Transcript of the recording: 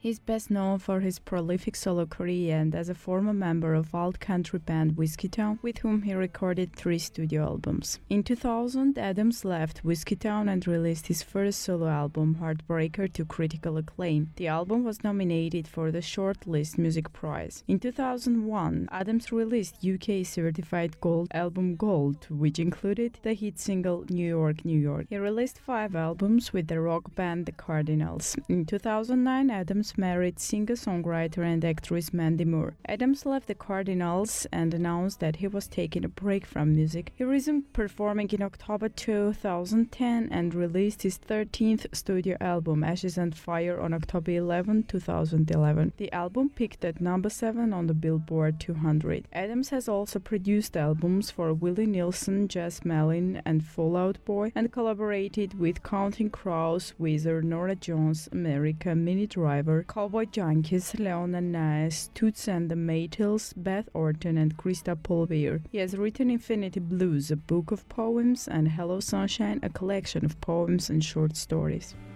He's best known for his prolific solo career and as a former member of alt country band Whiskeytown, with whom he recorded 3 studio albums. In 2000, Adams left Whiskeytown and released his first solo album, Heartbreaker, to critical acclaim. The album was nominated for the Shortlist Music Prize. In 2001, Adams released UK certified gold album Gold, which included the hit single New York, New York. He released 5 albums with the rock band The Cardinals. In 2009, Adams married singer-songwriter and actress Mandy Moore. Adams left The Cardinals and announced that he was taking a break from music. He resumed performing in October 2010 and released his 13th studio album, Ashes and Fire, on October 11, 2011. The album peaked at number 7 on the Billboard 200. Adams has also produced albums for Willie Nelson, Jess Malin, and Fall Out Boy, and collaborated with Counting Crows, Weezer, Norah Jones, America, Minnie Driver, Cowboy Junkies, Leona Nice, Toots and the Maytals, Beth Orton, and Krista Polveer. He has written Infinity Blues, a book of poems, and Hello Sunshine, a collection of poems and short stories.